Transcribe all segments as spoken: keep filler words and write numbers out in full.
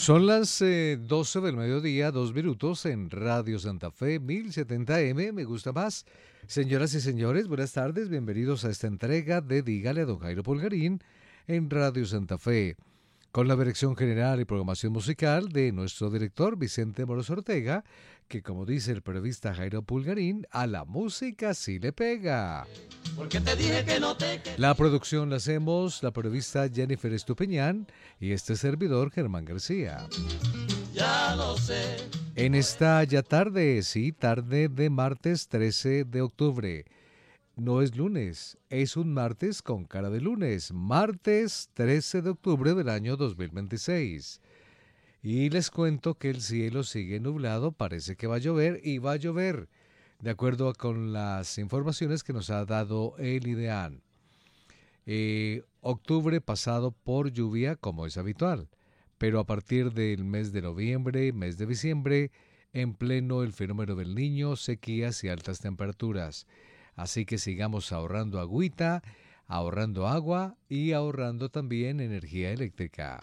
Son las eh, doce del mediodía, dos minutos en Radio Santa Fe, mil setenta M, me gusta más. Señoras y señores, buenas tardes, bienvenidos a esta entrega de Dígale a don Jairo Pulgarín en Radio Santa Fe, con la dirección general y programación musical de nuestro director Vicente Moros Ortega, que como dice el periodista Jairo Pulgarín, a la música sí le pega. Porque te dije que no te... La producción la hacemos la periodista Jennifer Estupiñán y este servidor Germán García. Ya lo sé. En esta ya tarde, sí, tarde de martes trece de octubre. No es lunes, es un martes con cara de lunes. Martes trece de octubre del año dos mil veintiséis. Y les cuento que el cielo sigue nublado, parece que va a llover y va a llover, de acuerdo con las informaciones que nos ha dado el IDEAN. Eh, octubre pasado por lluvia, como es habitual, pero a partir del mes de noviembre, mes de diciembre, en pleno el fenómeno del Niño, sequías y altas temperaturas. Así que sigamos ahorrando agüita, ahorrando agua y ahorrando también energía eléctrica.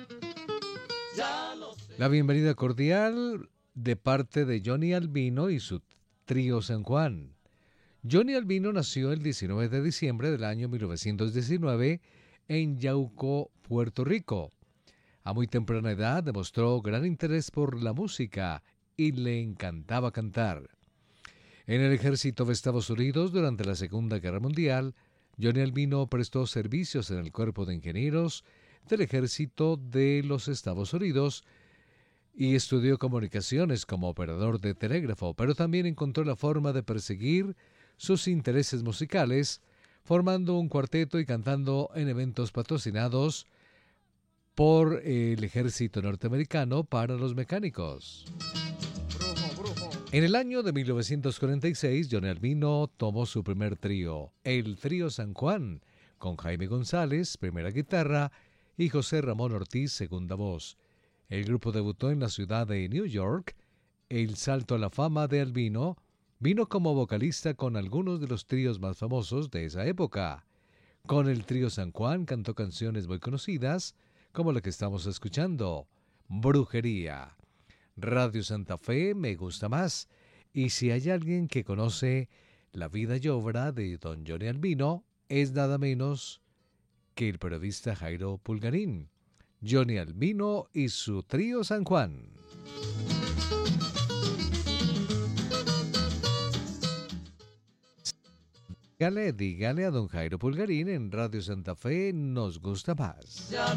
La bienvenida cordial de parte de Johnny Albino y su trío San Juan. Johnny Albino nació el diecinueve de diciembre del año mil novecientos diecinueve en Yauco, Puerto Rico. A muy temprana edad demostró gran interés por la música y le encantaba cantar. En el ejército de Estados Unidos durante la Segunda Guerra Mundial, Johnny Albino prestó servicios en el Cuerpo de Ingenieros del Ejército de los Estados Unidos y estudió comunicaciones como operador de telégrafo, pero también encontró la forma de perseguir sus intereses musicales, formando un cuarteto y cantando en eventos patrocinados por el ejército norteamericano para los mecánicos. En el año de mil novecientos cuarenta y seis, Johnny Albino tomó su primer trío, el Trío San Juan, con Jaime González, primera guitarra, y José Ramón Ortiz, segunda voz. El grupo debutó en la ciudad de New York. El salto a la fama de Albino vino como vocalista con algunos de los tríos más famosos de esa época. Con el Trío San Juan cantó canciones muy conocidas, como la que estamos escuchando, Brujería. Radio Santa Fe, me gusta más. Y si hay alguien que conoce la vida y obra de don Johnny Albino, es nada menos que el periodista Jairo Pulgarín. Johnny Albino y su Trío San Juan. Dígale, dígale a don Jairo Pulgarín en Radio Santa Fe, nos gusta más.